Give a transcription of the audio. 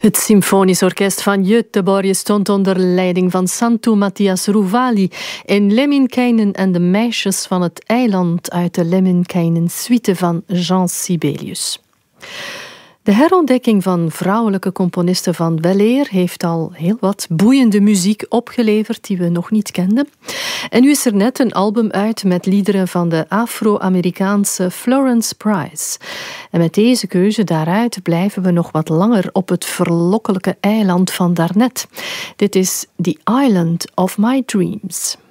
Het Symfonisch Orkest van Göteborg stond onder leiding van Santu Mattias Ruvali in Lemminkäinen en de meisjes van het eiland uit de Lemminkäinen-suite van Jean Sibelius. De herontdekking van vrouwelijke componisten van weleer heeft al heel wat boeiende muziek opgeleverd die we nog niet kenden. En nu is er net een album uit met liederen van de Afro-Amerikaanse Florence Price. En met deze keuze daaruit blijven we nog wat langer op het verlokkelijke eiland van daarnet. Dit is The Island of My Dreams.